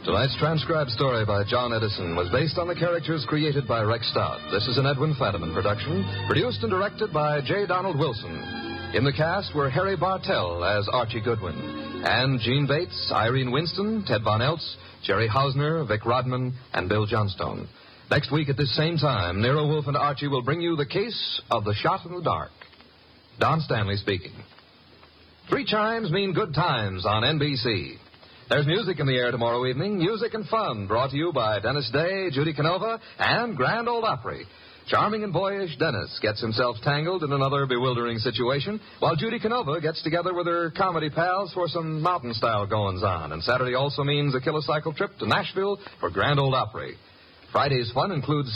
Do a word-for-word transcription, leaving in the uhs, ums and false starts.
Tonight's transcribed story by John Edison was based on the characters created by Rex Stout. This is an Edwin Fadiman production, produced and directed by J. Donald Wilson. In the cast were Harry Bartell as Archie Goodwin, and Gene Bates, Irene Winston, Ted Von Eltz, Jerry Hausner, Vic Rodman, and Bill Johnstone. Next week at this same time, Nero Wolfe and Archie will bring you the case of the shot in the dark. Don Stanley speaking. Three chimes mean good times on N B C. There's music in the air tomorrow evening, music and fun, brought to you by Dennis Day, Judy Canova, and Grand Ole Opry. Charming and boyish Dennis gets himself tangled in another bewildering situation, while Judy Canova gets together with her comedy pals for some mountain-style goings-on. And Saturday also means a kilocycle trip to Nashville for Grand Ole Opry. Friday's fun includes